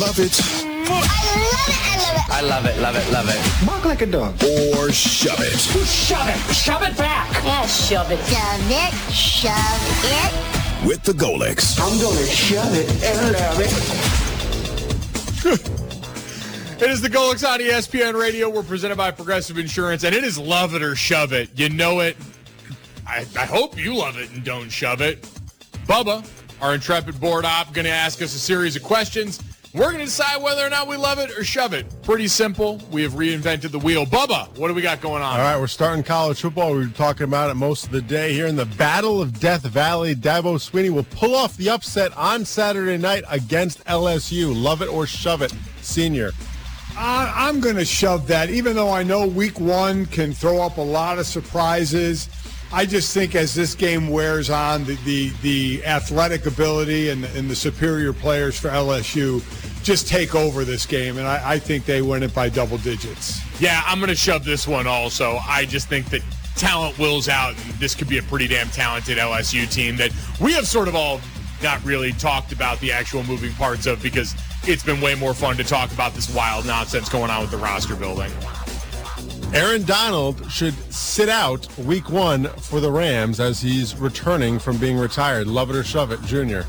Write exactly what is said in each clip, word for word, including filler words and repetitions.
love it. I love it, love it, love it. Bark like a dog. Or shove it. Shove it. Shove it back. Yeah, shove it. Shove it. Shove it. With the Golics. I'm gonna shove it and love it. It is the Golics on E S P N Radio. We're presented by Progressive Insurance, and it is love it or shove it. You know it. I, I hope you love it and don't shove it. Bubba, our intrepid board op, going to ask us a series of questions. We're going to decide whether or not we love it or shove it. Pretty simple. We have reinvented the wheel. Bubba, what do we got going on? All right, we're starting college football. We were talking about it most of the day here in the Battle of Death Valley. Dabo Swinney will pull off the upset on Saturday night against L S U. Love it or shove it, senior. Uh, I'm going to shove that, even though I know week one can throw up a lot of surprises. I just think as this game wears on, the the, the athletic ability and the, and the superior players for L S U just take over this game, and I, I think they win it by double digits. Yeah, I'm going to shove this one also. I just think that talent wills out, and this could be a pretty damn talented L S U team that we have sort of all not really talked about the actual moving parts of, because it's been way more fun to talk about this wild nonsense going on with the roster building. Aaron Donald should sit out week one for the Rams as he's returning from being retired. Love it or shove it, Junior.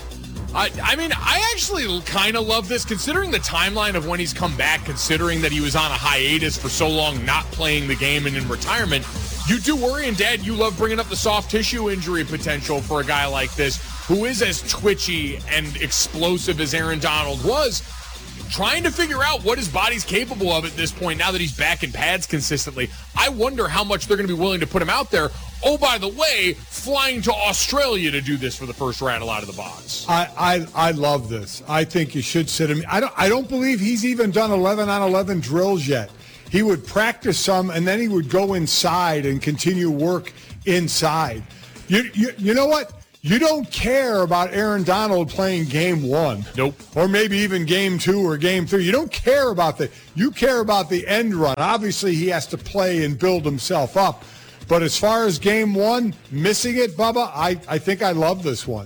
I, I mean, I actually kind of love this, considering the timeline of when he's come back, considering that he was on a hiatus for so long, not playing the game and in retirement. You do worry, and Dad, you love bringing up the soft tissue injury potential for a guy like this, who is as twitchy and explosive as Aaron Donald was, trying to figure out what his body's capable of at this point now that he's back in pads consistently. I wonder how much they're going to be willing to put him out there. Oh, by the way, flying to Australia to do this for the first rattle out of the box. I, I I love this. I think you should sit him. I don't I don't believe he's even done eleven on eleven drills yet. He would practice some, and then he would go inside and continue work inside. You you, you know what? You don't care about Aaron Donald playing game one. Nope. Or maybe even game two or game three. You don't care about the you care about the end run. Obviously, he has to play and build himself up. But as far as game one, missing it, Bubba, I, I think I love this one.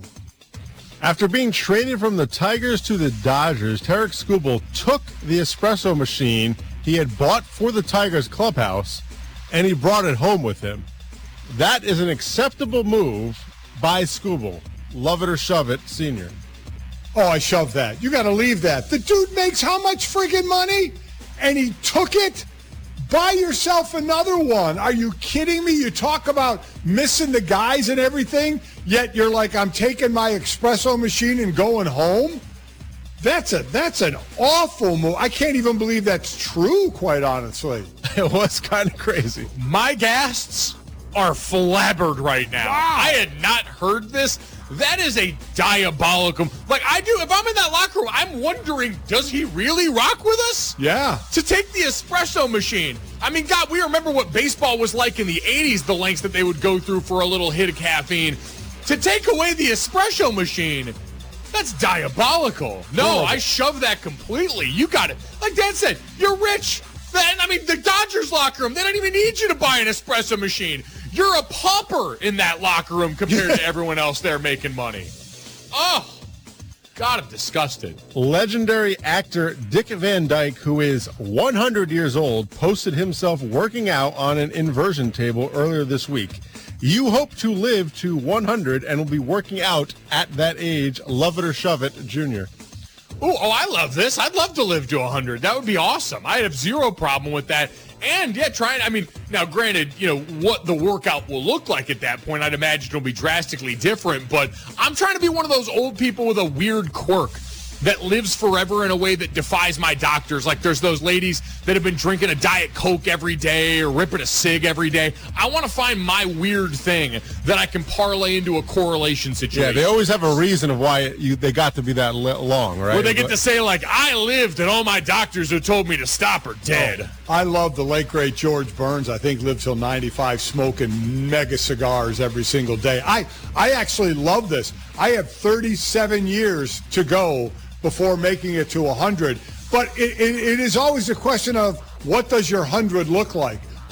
After being traded from the Tigers to the Dodgers, Tarek Skubal took the espresso machine he had bought for the Tigers clubhouse, and he brought it home with him. That is an acceptable move by Skubal. Love it or shove it, senior. Oh, I shove that. You got to leave that. The dude makes how much friggin' money? And he took it? Buy yourself another one. Are you kidding me? You talk about missing the guys and everything, yet you're like, I'm taking my espresso machine and going home? That's a that's an awful move. I can't even believe that's true, quite honestly. It was kind of crazy. My guests are flabbered right now. Wow. I had not heard this. That is a diabolical. Like, I do, if I'm in that locker room, I'm wondering, does he really rock with us? Yeah. To take the espresso machine. I mean, God, we remember what baseball was like in the eighties, the lengths that they would go through for a little hit of caffeine. To take away the espresso machine, that's diabolical. No, I shove that completely. You got it. Like Dad said, you're rich. Then, I mean, the Dodgers locker room, they don't even need you to buy an espresso machine. You're a pauper in that locker room compared to everyone else there making money. Oh, God, I'm disgusted. Legendary actor Dick Van Dyke, who is one hundred years old, posted himself working out on an inversion table earlier this week. You hope to live to one hundred and will be working out at that age. Love it or shove it, Junior. Ooh, oh, I love this. I'd love to live to one hundred. That would be awesome. I have zero problem with that. And, yeah, trying, I mean, now, granted, you know, what the workout will look like at that point, I'd imagine it'll be drastically different. But I'm trying to be one of those old people with a weird quirk that lives forever in a way that defies my doctors. Like there's those ladies that have been drinking a Diet Coke every day or ripping a cig every day. I want to find my weird thing that I can parlay into a correlation situation. Yeah, they always have a reason of why you, they got to be that long, right? Where they get to say, like, I lived and all my doctors who told me to stop are dead. Oh, I love the late, great George Burns. I think lived till ninety-five, smoking mega cigars every single day. I, I actually love this. I have thirty-seven years to go before making it to one hundred. But it, it, it is always a question of what does your one hundred look like?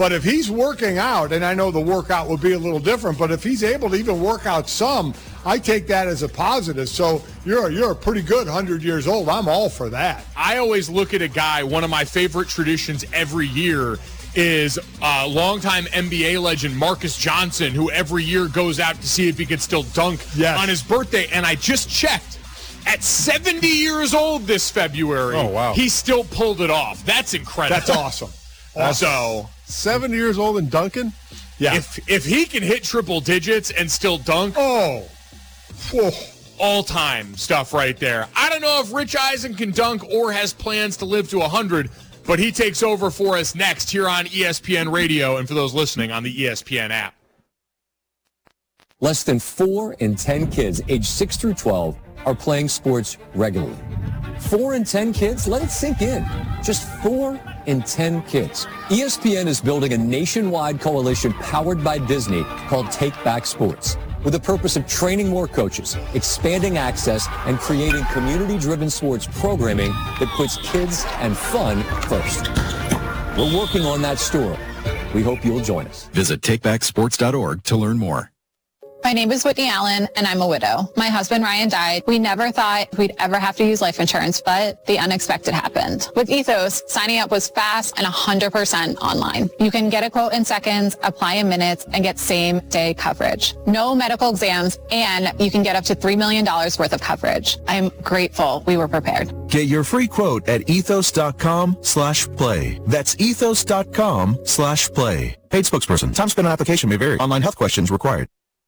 But if he's working out, and I know the workout will be a little different, but if he's able to even work out some, I take that as a positive. So you're you're pretty good one hundred years old. I'm all for that. I always look at a guy, one of my favorite traditions every year is uh, longtime N B A legend Marcus Johnson, who every year goes out to see if he could still dunk yes. on his birthday. And I just checked. At seventy years old this February, oh, wow. he still pulled it off. That's incredible. That's awesome. awesome. So, seventy years old and dunking? Yeah. If if he can hit triple digits and still dunk, oh, Whoa. all-time stuff right there. I don't know if Rich Eisen can dunk or has plans to live to one hundred, but he takes over for us next here on E S P N Radio and for those listening on the E S P N app. Less than four in ten kids aged six through twelve are playing sports regularly. Four in ten kids? Let it sink in. Just four in ten kids. E S P N is building a nationwide coalition powered by Disney called Take Back Sports, with the purpose of training more coaches, expanding access, and creating community-driven sports programming that puts kids and fun first. We're working on that story. We hope you'll join us. Visit take back sports dot org to learn more. My name is Whitney Allen, and I'm a widow. My husband, Ryan, died. We never thought we'd ever have to use life insurance, but the unexpected happened. With Ethos, signing up was fast and one hundred percent online. You can get a quote in seconds, apply in minutes, and get same-day coverage. No medical exams, and you can get up to three million dollars worth of coverage. I'm grateful we were prepared. Get your free quote at ethos.com slash play. That's ethos.com slash play. Paid spokesperson. Time spent on application may vary. Online health questions required.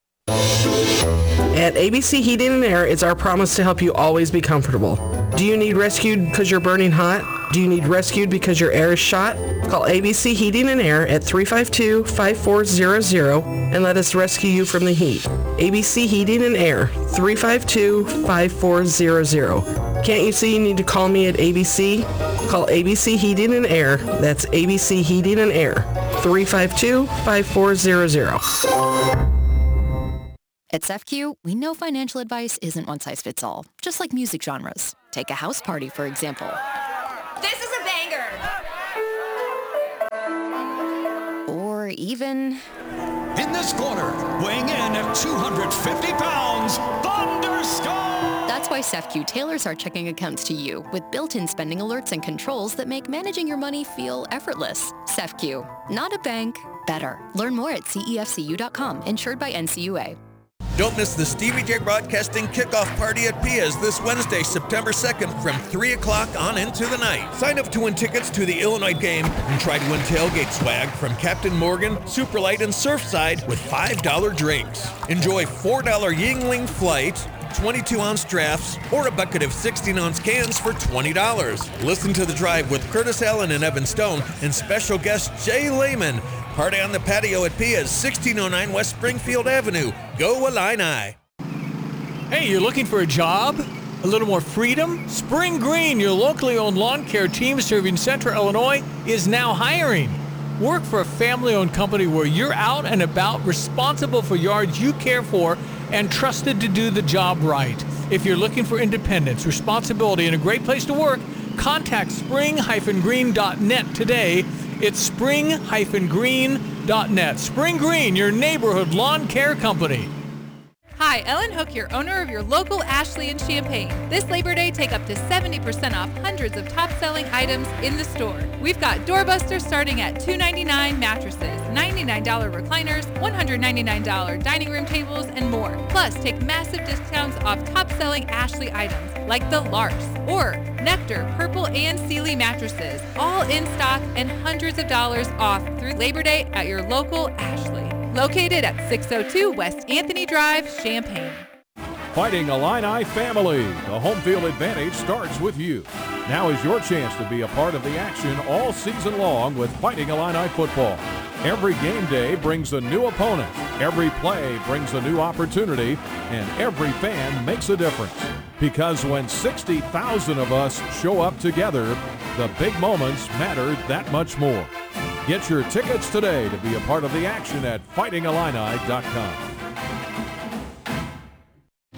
At A B C Heating and Air, it's our promise to help you always be comfortable. Do you need rescued because you're burning hot? Do you need rescued because your air is shot? Call A B C Heating and Air at three five two, five four zero zero and let us rescue you from the heat. A B C Heating and Air, three five two, five four zero zero. Can't you see you need to call me at A B C? Call A B C Heating and Air. That's A B C Heating and Air, three five two, five four zero zero. At S E F Q, we know financial advice isn't one size fits all, just like music genres. Take a house party, for example. This is a banger! Or even... In this corner, weighing in at two hundred fifty pounds, Thunderstorm! That's why S E F Q tailors our checking accounts to you with built-in spending alerts and controls that make managing your money feel effortless. S E F Q, not a bank, better. Learn more at C E F C U dot com, insured by N C U A. Don't miss the Stevie J Broadcasting Kickoff Party at Pia's this Wednesday, September second from three o'clock on into the night. Sign up to win tickets to the Illinois game and try to win tailgate swag from Captain Morgan, Superlight, and Surfside with five dollar drinks. Enjoy four dollar Yingling Flight, twenty-two ounce drafts, or a bucket of sixteen ounce cans for twenty dollars. Listen to The Drive with Curtis Allen and Evan Stone and special guest Jay Lehman. Party on the patio at Pia's, sixteen oh nine West Springfield Avenue. Go Illini! Hey, you're looking for a job? A little more freedom? Spring Green, your locally owned lawn care team serving Central Illinois, is now hiring. Work for a family-owned company where you're out and about, responsible for yards you care for, and trusted to do the job right. If you're looking for independence, responsibility, and a great place to work, contact spring dash green dot net today. It's spring dash green dot net. Spring Green, your neighborhood lawn care company. Hi, Ellen Hook, your owner of your local Ashley in Champaign. This Labor Day, take up to seventy percent off hundreds of top-selling items in the store. We've got doorbusters starting at two ninety-nine, mattresses, ninety-nine dollars recliners, one hundred ninety-nine dollars dining room tables, and more. Plus, take massive discounts off top-selling Ashley items like the Lars or Nectar, Purple, and Sealy mattresses, all in stock and hundreds of dollars off through Labor Day at your local Ashley. Located at six oh two West Anthony Drive, Champaign. Fighting Illini family, the home field advantage starts with you. Now is your chance to be a part of the action all season long with Fighting Illini football. Every game day brings a new opponent, every play brings a new opportunity, and every fan makes a difference. Because when sixty thousand of us show up together, the big moments matter that much more. Get your tickets today to be a part of the action at fighting illini dot com.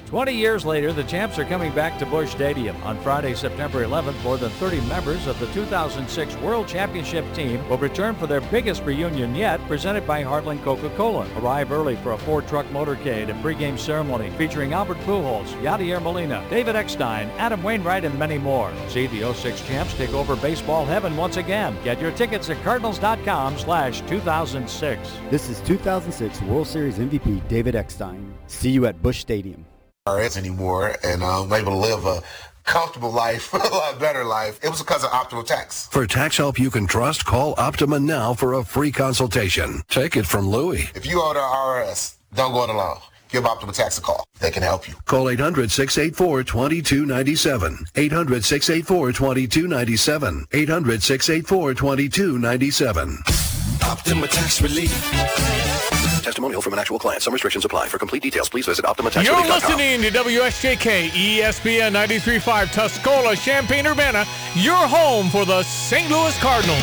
twenty years later, the champs are coming back to Busch Stadium. On Friday, September eleventh, more than thirty members of the two thousand six World Championship team will return for their biggest reunion yet, presented by Heartland Coca-Cola. Arrive early for a four-truck motorcade and pregame ceremony featuring Albert Pujols, Yadier Molina, David Eckstein, Adam Wainwright, and many more. See the oh six champs take over baseball heaven once again. Get your tickets at cardinals.com slash 2006. This is two thousand six World Series M V P David Eckstein. See you at Busch Stadium. Anymore, and I'm able to live a comfortable life, a lot better life. It was because of Optima Tax. For tax help you can trust, call Optima now for a free consultation. Take it from Louie. If you owe the I R S, don't go it alone. Give Optima Tax a call. They can help you. Call eight hundred, six eight four, two two nine seven. eight hundred, six eight four, two two nine seven. eight hundred, six eight four, two two nine seven. Optima Tax Relief. Testimonial from an actual client. Some restrictions apply. For complete details, please visit Optima Tax Relief dot com. You're listening to W S J K E S P N ninety-three point five Tuscola, Champaign-Urbana, your home for the Saint Louis Cardinals.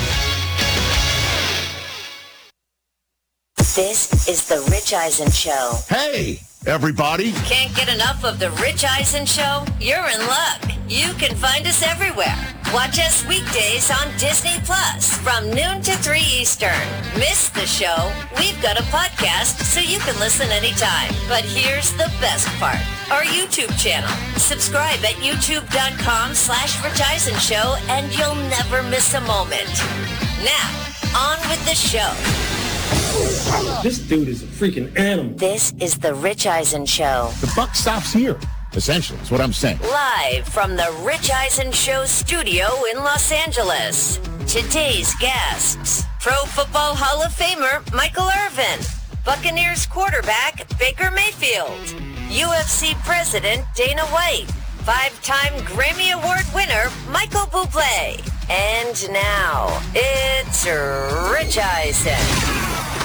This is the Rich Eisen Show. Hey, everybody. Can't get enough of the Rich Eisen Show? You're in luck. You can find us everywhere. Watch us weekdays on Disney Plus from noon to three Eastern. Miss the show? We've got a podcast so you can listen anytime. But here's the best part. Our YouTube channel. Subscribe at youtube.com slash Rich Eisen Show and you'll never miss a moment. Now, on with the show. This dude is a freaking animal. This is the Rich Eisen Show. The buck stops here, essentially, is what I'm saying. Live from the Rich Eisen Show studio in Los Angeles. Today's guests, Pro Football Hall of Famer Michael Irvin, Buccaneers quarterback Baker Mayfield, U F C President Dana White, five-time Grammy Award winner Michael Bublé. And now, it's Rich Eisen.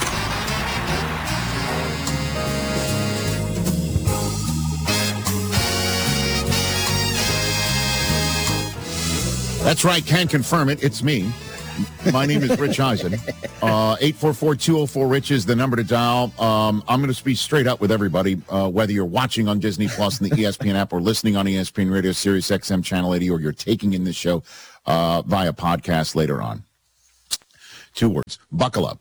That's right, can confirm it. It's me. My name is Rich Eisen. Uh, eight four four, two oh four, RICH is the number to dial. Um, I'm going to be straight up with everybody, uh, whether you're watching on Disney Plus and the E S P N app or listening on E S P N Radio, Sirius X M Channel eighty, or you're taking in this show uh, via podcast later on. Two words, buckle up.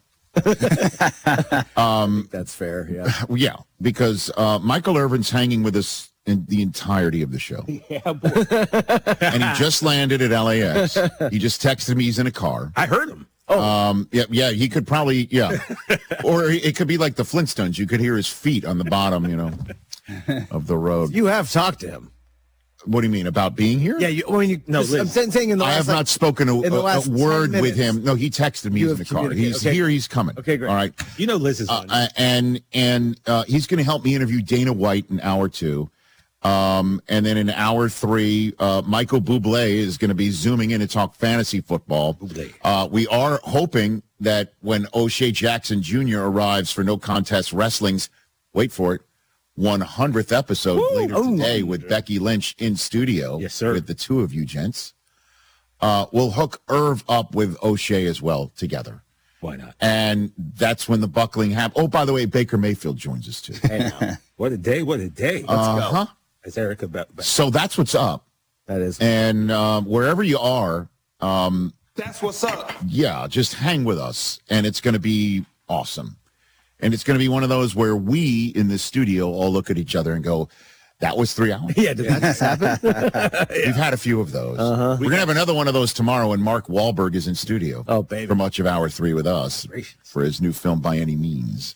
um, That's fair, yeah. Yeah, because uh, Michael Irvin's hanging with us in the entirety of the show. Yeah, boy. And he just landed at L A X. He just texted me he's in a car. I heard him. Oh. Um, yeah, yeah, he could probably, yeah. Or it could be like the Flintstones. You could hear his feet on the bottom, you know, of the road. You have talked to him. What do you mean, about being here? Yeah, you, when you, no, I'm saying in the I last, have like, not spoken a, in the a, last a word ten with him. minutes. No, he texted me You he's in have the car. communicated. He's Okay. here, he's coming. Okay, great. All right. You know Liz is on. Uh, and and uh, he's going to help me interview Dana White in hour two. Um, and then in hour three, uh, Michael Bublé is going to be zooming in to talk fantasy football. Uh, we are hoping that when O'Shea Jackson Junior arrives for No Contest Wrestling's, wait for it, one hundredth episode Woo! later oh, today with yeah. Becky Lynch in studio. Yes, sir. With the two of you gents. Uh, we'll hook Irv up with O'Shea as well together. Why not? And that's when the buckling happens. Oh, by the way, Baker Mayfield joins us too. Hey, now. What a day, what a day. Let's uh-huh. go. As Erica Be- Be- So that's what's up. That is. And um, wherever you are, um, That's what's up. yeah, just hang with us. And it's going to be awesome. And it's going to be one of those where we in the studio all look at each other and go, that was three hours. Yeah, did that just happen? yeah. We've had a few of those. Uh-huh. We're going to have another one of those tomorrow, and Mark Wahlberg is in studio. Oh, baby. For much of hour three with us Gracious. for his new film, By Any Means.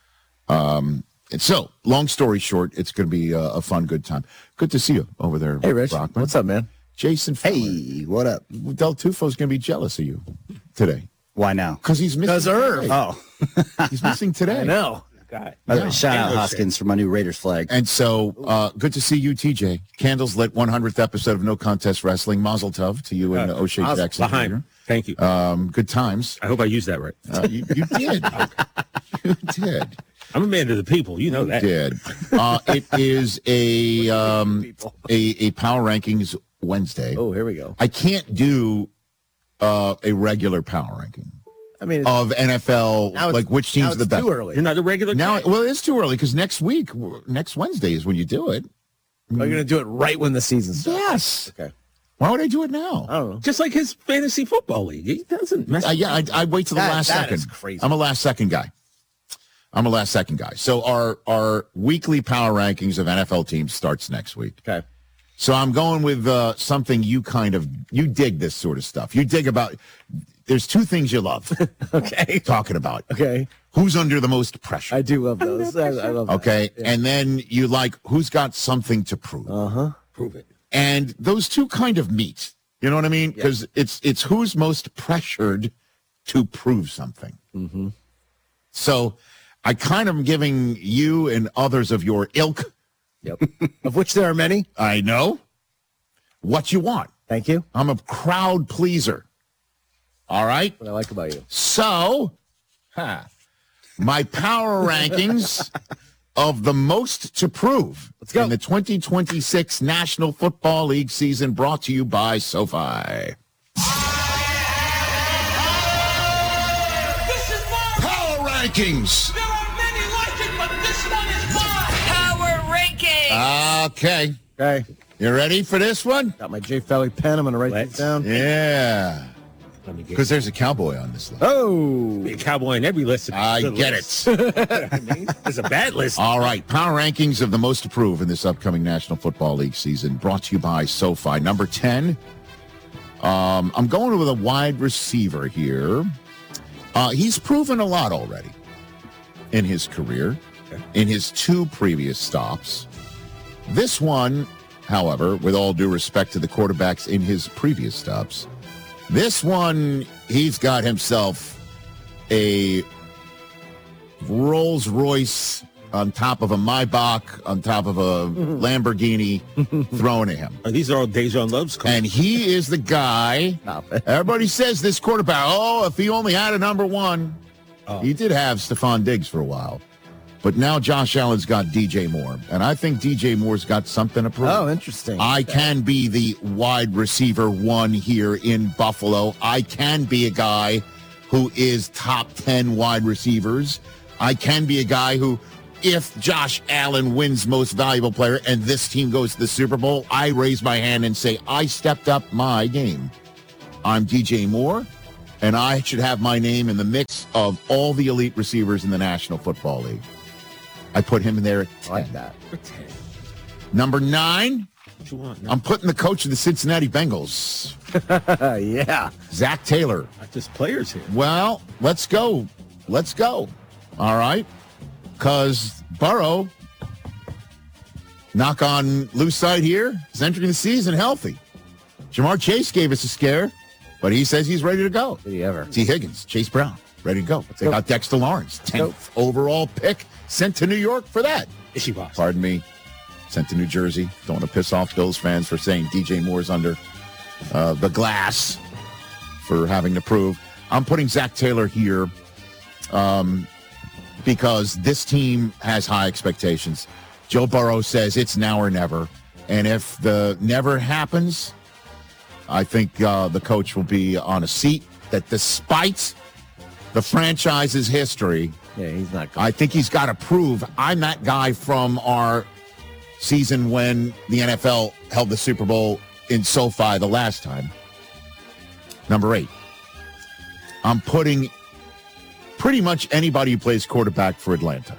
Um, and so, long story short, it's going to be a, a fun, good time. Good to see you over there, Hey, Rich. Brockman. What's up, man? Jason Feller. Hey, what up? Del Tufo's going to be jealous of you today. Why now? Because he's missing Because Irv. today. Oh. He's missing today. I know. God. By the way, shout out Yeah. Hoskins for my new Raiders flag. And so, uh, good to see you, T J. Candles lit, one hundredth episode of No Contest Wrestling. Mazel tov to you and uh, O'Shea Mazel- Jackson. Lahaim. Junior Thank you. Um, good times. I hope I used that right. Uh, you, you did. You did. I'm a man of the people. You know that. You did. Uh, it is a, um, a a Power Rankings Wednesday. Oh, here we go. I can't do uh, a regular Power Ranking. I mean, of N F L, now it's- like which teams now are the it's best. too early. You're not a regular Now, guy. well, it is too early because next week, next Wednesday is when you do it. Are you going to do it right when the season starts? Yes. Okay. Why would I do it now? I don't know. Just like his fantasy football league. He doesn't mess Uh, yeah, I, I wait till the That- last that second. is crazy. I'm a last second guy. I'm a last second guy. So our our weekly power rankings of N F L teams starts next week. Okay. So I'm going with uh, something you kind of you dig this sort of stuff. You dig about. There's two things you love. Okay. Talking about. Okay. Who's under the most pressure? I do love those. I, I love that. Okay, Yeah. and then you like who's got something to prove. Uh huh. Prove it. And those two kind of meet. You know what I mean? Because it's it's who's most pressured to prove something. Mm-hmm. So I kind of am giving you and others of your ilk, Yep. Of which there are many. I know, what you want. Thank you. I'm a crowd pleaser. All right? What I like about you. So, huh, my power rankings of the most to prove Let's go. in the twenty twenty-six National Football League season, brought to you by SoFi. Power rankings. There are many like it, but this one is mine. Power rankings. Okay. Okay. You ready for this one? Got my J. Felly pen. I'm going to write Let's- this down. Yeah. Let me get Because there's a cowboy on this list. Oh. be a cowboy in every list. I Good get list. it. I mean, it's a bad list. All right. Power rankings of the most to prove in this upcoming National Football League season, brought to you by SoFi. Number ten. Um, I'm going with a wide receiver here. Uh, he's proven a lot already in his career, in his two previous stops. This one, however, with all due respect to the quarterbacks in his previous stops, this one, he's got himself a Rolls Royce on top of a Maybach, on top of a Lamborghini thrown at him. Uh, These are all Dejan Love's calls. And he is the guy. Everybody says this quarterback, oh, if he only had a number one. Oh. He did have Stephon Diggs for a while. But now Josh Allen's got D J Moore. And I think D J Moore's got something to prove. Oh, interesting. I can be the wide receiver one here in Buffalo. I can be a guy who is top ten wide receivers. I can be a guy who, if Josh Allen wins most valuable player and this team goes to the Super Bowl, I raise my hand and say, I stepped up my game. I'm D J Moore, and I should have my name in the mix of all the elite receivers in the National Football League. I put him in there at ten. I like that. Number nine, What you want? I'm putting the coach of the Cincinnati Bengals, Yeah. Zach Taylor. Not just players here. Well, let's go. Let's go. All right. Because Burrow, knock on loose side here, is entering the season healthy. Jamar Chase gave us a scare, but he says he's ready to go. Did he ever? T. Higgins, Chase Brown, ready to go. They go. got Dexter Lawrence, tenth overall pick, sent to New York for that. Issy box. Pardon me, sent to New Jersey. Don't want to piss off Bills fans for saying D J Moore's under uh, the glass for having to prove. I'm putting Zach Taylor here um, because this team has high expectations. Joe Burrow says it's now or never. And if the never happens, I think uh, the coach will be on a seat that despite the franchise's history, Yeah, he's not good. I think he's got to prove I'm that guy from our season when the N F L held the Super Bowl in SoFi the last time. Number eight, I'm putting pretty much anybody who plays quarterback for Atlanta.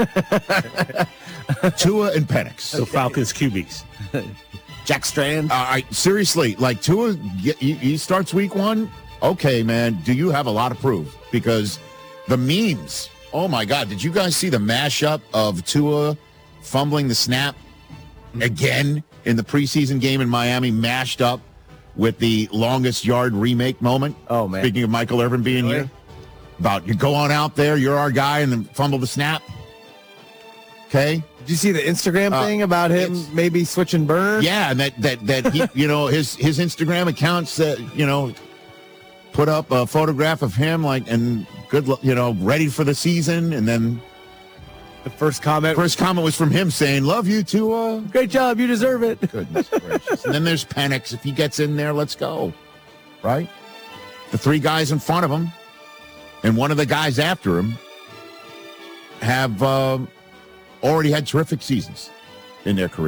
Tua and Penix. So Falcons Q Bs. Jack Strand. All right, seriously, like Tua, he, he starts week one. Okay, man, do you have a lot of proof? Because the memes, oh my God, did you guys see the mashup of Tua fumbling the snap again in the preseason game in Miami, mashed up with the longest yard remake moment? Oh, man. Speaking of Michael Irvin being Really? here, about you go on out there, you're our guy, and then fumble the snap. Okay. Did you see the Instagram Uh, thing about him it's- maybe switching burn? Yeah, and that that that he, you know, his his Instagram accounts that you know put up a photograph of him like and good, lu- you know, ready for the season, and then The first comment. first comment was from him saying, "Love you, Tua." Great job. You deserve it. Goodness gracious! And then there's Penix. If he gets in there, let's go. Right? The three guys in front of him, and one of the guys after him, have um, already had terrific seasons in their careers.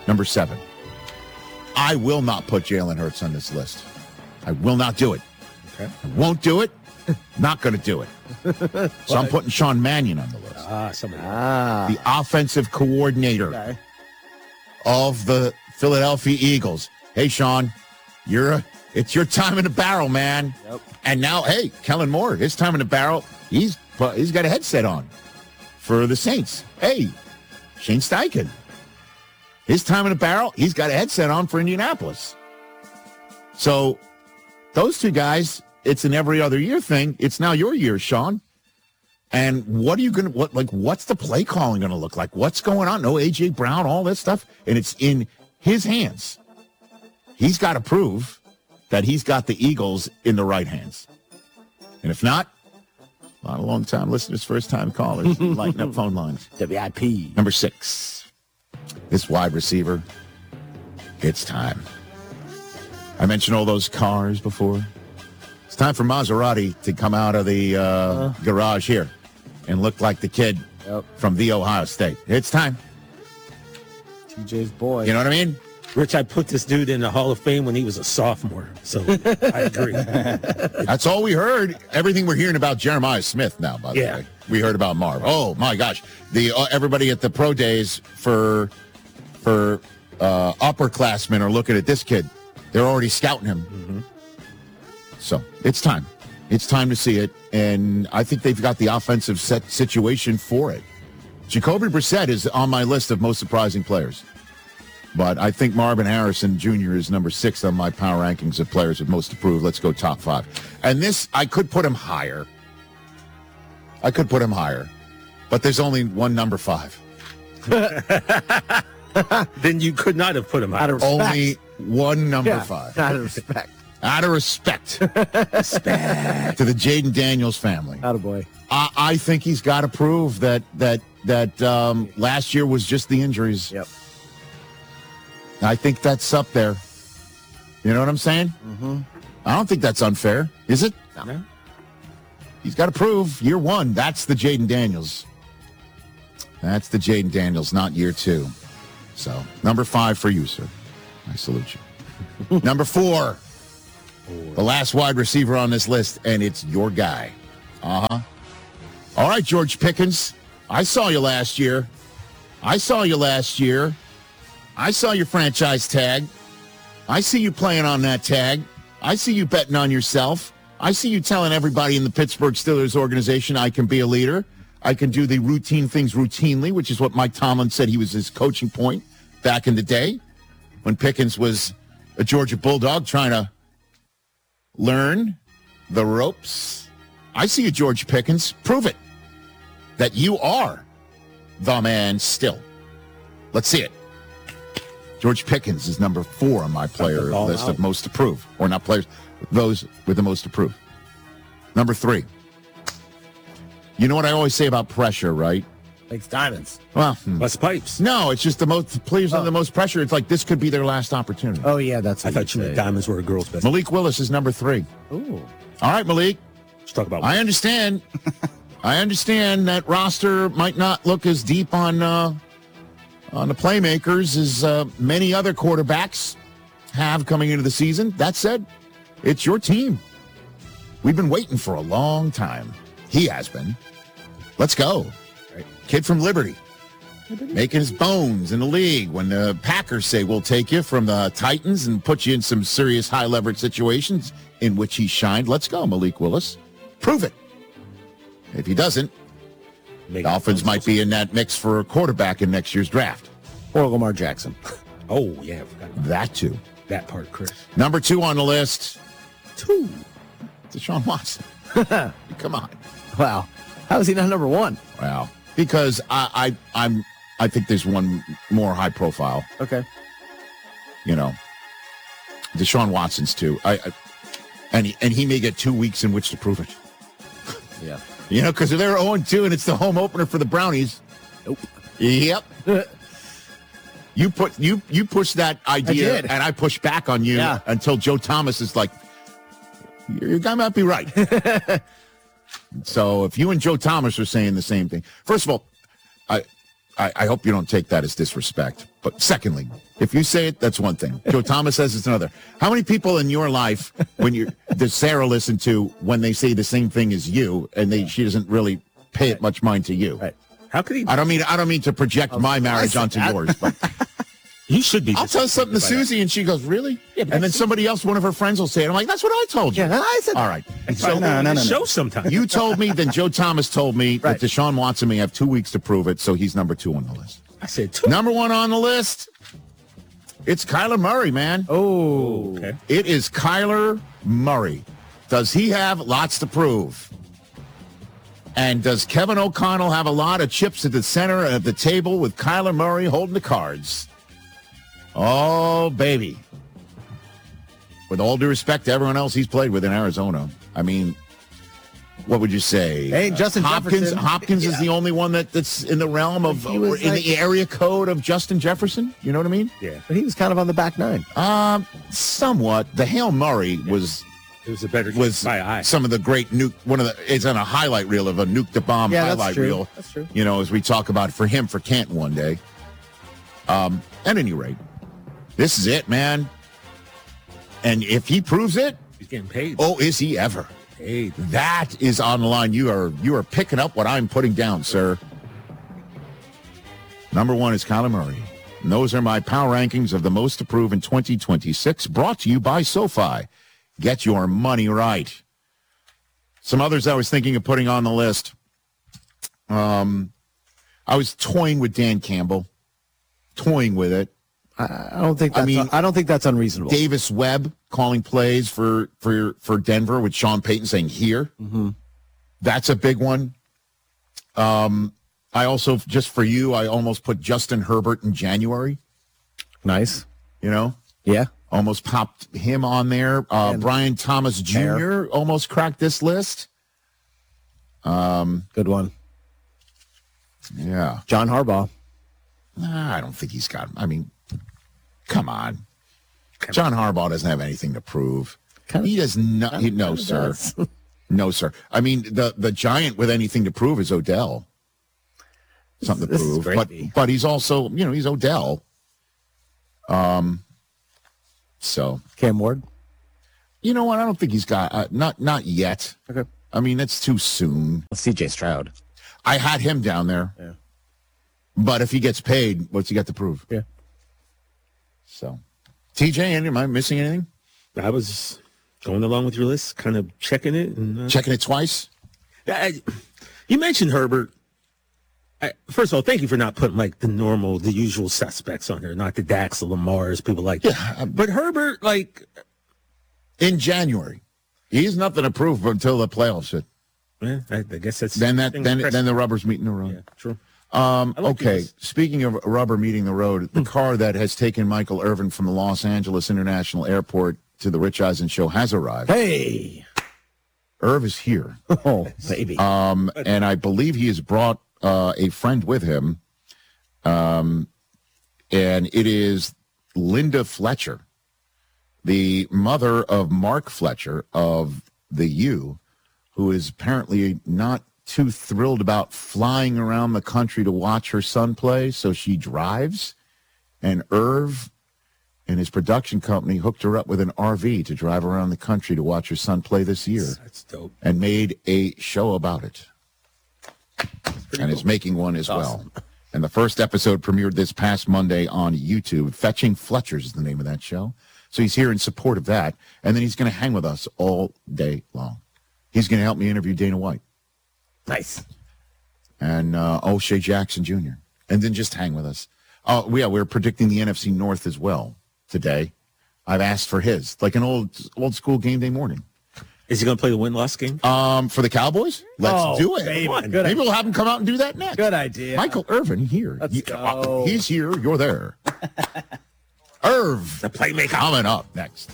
Number seven. I will not put Jalen Hurts on this list. I will not do it. Okay. I won't do it. Not going to do it. So I'm putting Sean Mannion on the list. Ah, somebody. Ah. The offensive coordinator Okay. of the Philadelphia Eagles. Hey, Sean, you're a, it's your time in the barrel, man. Yep. And now, hey, Kellen Moore, his time in the barrel, he's he's got a headset on for the Saints. Hey, Shane Steichen, his time in the barrel, he's got a headset on for Indianapolis. So those two guys, it's an every other year thing. It's now your year, Sean. And what are you going to, what, like, what's the play calling going to look like? What's going on? No A J Brown, all that stuff. And it's in his hands. He's got to prove that he's got the Eagles in the right hands. And if not, a lot of long-time listeners, first-time callers, lighting up phone lines. W I P. Number six, this wide receiver, it's time. I mentioned all those cars before. It's time for Maserati to come out of the uh, uh, garage here and look like the kid yep. from the Ohio State. It's time. T J's boy. You know what I mean? Rich, I put this dude in the Hall of Fame when he was a sophomore, so I agree. That's all we heard. Everything we're hearing about Jeremiah Smith now, by the Yeah. way. We heard about Marv. Oh, my gosh. The uh, everybody at the pro days for for uh, upperclassmen are looking at this kid. They're already scouting him. Mm-hmm. So it's time. It's time to see it, and I think they've got the offensive set situation for it. Jacoby Brissett is on my list of most surprising players. But I think Marvin Harrison Junior is number six on my power rankings of players with most approved. Let's go top five. And this, I could put him higher. I could put him higher. But there's only one number five. Then you could not have put him out. Only one number Yeah, five. out of respect. Out of respect. respect. To the Jaden Daniels family. Attaboy. I, I think he's got to prove that that that um, last year was just the injuries. Yep. I think that's up there. You know what I'm saying? Mm-hmm. I don't think that's unfair, is it? No. He's got to prove year one. That's the Jaden Daniels. That's the Jaden Daniels, not year two. So, number five for you, sir. I salute you. Number four, the last wide receiver on this list, and it's your guy. Uh-huh. All right, George Pickens. I saw you last year. I saw you last year. I saw your franchise tag. I see you playing on that tag. I see you betting on yourself. I see you telling everybody in the Pittsburgh Steelers organization, I can be a leader. I can do the routine things routinely, which is what Mike Tomlin said he was his coaching point back in the day when Pickens was a Georgia Bulldog trying to learn the ropes. I see you, George Pickens. Prove it that you are the man still. Let's see it. George Pickens is number four on my player list of most approved, or not players, those with the most approved. Number three. You know what I always say about pressure, right? Makes diamonds. Well, Less pipes. no, it's just the most players under the most pressure. It's like this could be their last opportunity. Oh, yeah, that's I what thought you you'd meant say. diamonds were a girl's best. Malik Willis is number three. Ooh. All right, Malik. Let's talk about I understand. I understand that roster might not look as deep on uh, on the playmakers as uh, many other quarterbacks have coming into the season. That said, it's your team. We've been waiting for a long time. He has been. Let's go. Right. Kid from Liberty. Making his bones in the league when the Packers say we'll take you from the Titans and put you in some serious high leverage situations in which he shined. Let's go, Malik Willis. Prove it. If he doesn't, Make Dolphins might be in that mix for a quarterback in next year's draft. Or Lamar Jackson. Oh, yeah. I forgot about That too. that part, Chris. Number two on the list, Two. Deshaun Watson. Come on. Wow. How is he not number one? Wow. Because I, I, I'm, I think there's one more high profile. Okay. You know, Deshaun Watson's too. I, I and he, and he may get two weeks in which to prove it. Yeah. You know, because if they're oh and two and it's the home opener for the Brownies. Nope. Yep. You put you you push that idea, I did. and I push back on you Yeah. until Joe Thomas is like, your guy might be right. So if you and Joe Thomas are saying the same thing, first of all, I, I I hope you don't take that as disrespect. But secondly, if you say it, that's one thing. Joe Thomas says it's another. How many people in your life, when you does Sarah listen to when they say the same thing as you, and they she doesn't really pay it much mind to you? Right. How could he? I don't mean I don't mean to project my marriage onto that. yours, but you should be. I'll tell something to Susie, and she goes, "Really?" Yeah, and then somebody else, one of her friends, will say it. I'm like, "That's what I told you." Yeah, I said. All right. So no, no, no, show sometime. You told me, then Joe Thomas told me Right. that Deshaun Watson may have two weeks to prove it, so he's number two on the list. I said two. Number one on the list, it's Kyler Murray, man. Oh, okay. It is Kyler Murray. Does he have lots to prove? And does Kevin O'Connell have a lot of chips at the center of the table with Kyler Murray holding the cards? Oh, baby. With all due respect to everyone else he's played with in Arizona, I mean, what would you say? Hey, Justin Hopkins. Jefferson. Hopkins Yeah. is the only one that, that's in the realm of He was in like- the area code of Justin Jefferson. You know what I mean? Yeah. But he was kind of on the back nine. Um, somewhat. The Hail Murray was It was a better was by eye. some of the great nuke. One of the it's on a highlight reel of a nuke the bomb Yeah, that's highlight true. reel. That's true. You know, as we talk about for him for Canton one day. Um, at any rate, this is it, man. And if he proves it, He's getting paid. oh, is he ever? Paid. That is on the line. You are you are picking up what I'm putting down, sir. Number one is Kyler Murray. And those are my power rankings of the most to prove in twenty twenty-six, brought to you by SoFi. Get your money right. Some others I was thinking of putting on the list. Um, I was toying with Dan Campbell, toying with it. I, I don't think. That's I mean, I don't think that's unreasonable. Davis Webb calling plays for for for Denver with Sean Payton saying here. Mm-hmm. That's a big one. Um, I also just for you, I almost put Justin Herbert in January. Nice. You know, Yeah. almost popped him on there. Uh, And Brian Thomas Junior almost cracked this list. Um, Good one. yeah. John Harbaugh. Nah, I don't think he's got. I mean, come on. John Harbaugh doesn't have anything to prove. Kinda- he does not. He, no, kinda sir. does. No, sir. I mean, the the giant with anything to prove is Odell. Something to This is prove, great. but but he's also, you know, he's Odell. Um. So Cam Ward. you know what? I don't think he's got uh, not not yet. Okay. I mean, it's too soon. C J Stroud. I had him down there. Yeah. But if he gets paid, what's he got to prove? Yeah. So, T J, am I missing anything? I was going along with your list, kind of checking it. And, uh, Checking it twice. I, you mentioned Herbert. I, first of all, thank you for not putting like the normal, the usual suspects on there, not the Dax, the Lamars, people like that. Yeah, But Herbert, like, in January, he's nothing to prove until the playoffs hit. eh, I, I guess that's Then that thing then impressive. then the rubber's meeting the road. Yeah, true. Um, I like okay, yours. speaking of rubber meeting the road, the car that has taken Michael Irvin from the Los Angeles International Airport to the Rich Eisen Show has arrived. Hey. Irv is here. Oh, baby. Um, and I believe he has brought uh, a friend with him. Um, and it is Linda Fletcher, the mother of Mark Fletcher of the U, who is apparently not too thrilled about flying around the country to watch her son play, so she drives. And Irv and his production company hooked her up with an R V to drive around the country to watch her son play this year. That's dope. And made a show about it. And is making one as well. And the first episode premiered this past Monday on YouTube. Fetching Fletchers is the name of that show. So he's here in support of that. And then he's going to hang with us all day long. He's going to help me interview Dana White. Nice. And uh, O'Shea Jackson Junior And then just hang with us. Oh, yeah, we're predicting the N F C North as well today. I've asked for his, like an old old school game day morning. Is he going to play the win-loss game? Um, for the Cowboys? Let's Oh, do it. baby. Come on. Good Maybe idea. we'll have him come out and do that next. Good idea. Michael Irvin here. Let's You- go. uh, he's here. You're there. Irv, The playmaker. coming up next.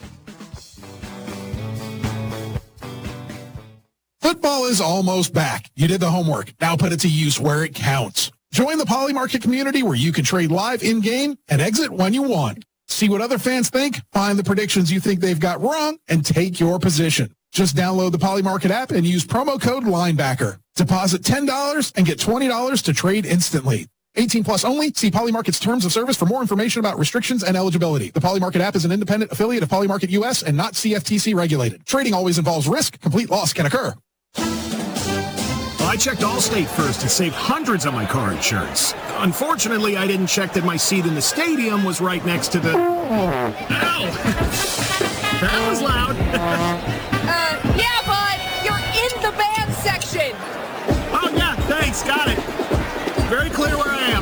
Football is almost back. You did the homework. Now put it to use where it counts. Join the Poly Market community where you can trade live in-game and exit when you want. See what other fans think, find the predictions you think they've got wrong, and take your position. Just download the Poly Market app and use promo code Linebacker. Deposit ten dollars and get twenty dollars to trade instantly. eighteen plus only. See Polymarket's terms of service for more information about restrictions and eligibility. The Polymarket app is an independent affiliate of Polymarket U S and not C F T C regulated. Trading always involves risk. Complete loss can occur. I checked Allstate first and saved hundreds on my car insurance. Unfortunately, I didn't check that my seat in the stadium was right next to the... Ow! That was loud. Uh, yeah, bud, you're in the band section. Oh, yeah, thanks, got it. Very clear where I am.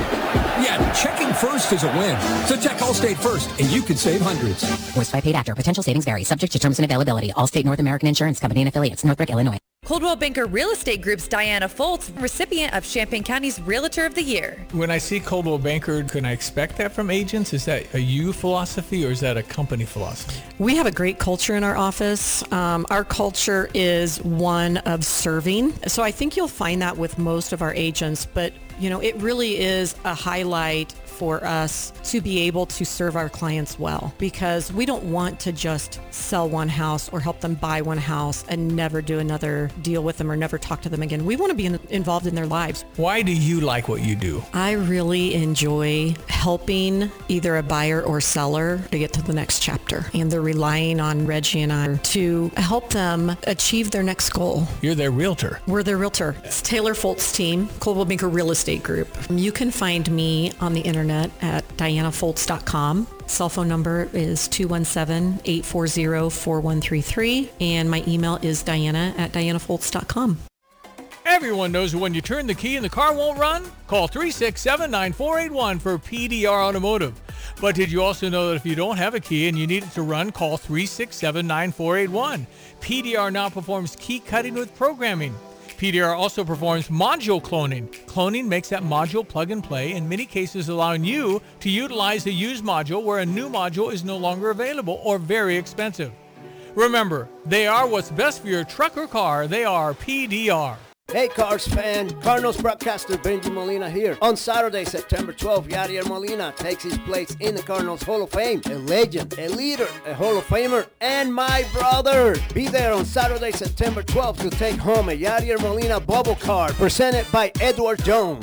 Yeah, checking first is a win. So check Allstate first, and you could save hundreds. Voiced by paid actor. Potential savings vary. Subject to terms and availability. Allstate North American Insurance Company and affiliates. Northbrook, Illinois. Coldwell Banker Real Estate Group's Diana Foltz, recipient of Champaign County's Realtor of the Year. When I see Coldwell Banker, can I expect that from agents? Is that a you philosophy or is that a company philosophy? We have a great culture in our office. Um, our culture is one of serving. So I think you'll find that with most of our agents, but you know, it really is a highlight for us to be able to serve our clients well, because we don't want to just sell one house or help them buy one house and never do another deal with them or never talk to them again. We want to be in, involved in their lives. Why do you like what you do? I really enjoy helping either a buyer or seller to get to the next chapter, and they're relying on Reggie and I to help them achieve their next goal. You're their realtor. We're their realtor. It's Taylor Foltz team, Coldwell Banker Real Estate Group. You can find me on the internet at diana foltz dot com. Cell phone number is two one seven, eight four zero, four one three three, and my email is diana at diana foltz dot com. Everyone knows when you turn the key and the car won't run? Call three six seven, nine four eight one for P D R Automotive. But did you also know that if you don't have a key and you need it to run, call three six seven, nine four eight one. P D R now performs key cutting with programming. P D R also performs module cloning. Cloning makes that module plug and play, in many cases allowing you to utilize a used module where a new module is no longer available or very expensive. Remember, they are what's best for your truck or car. They are P D R. Hey Cars fan, Cardinals broadcaster Benji Molina here. On Saturday, September twelfth, Yadier Molina takes his place in the Cardinals Hall of Fame. A legend, a leader, a Hall of Famer, and my brother. Be there on Saturday, September twelfth to take home a Yadier Molina bubble card presented by Edward Jones.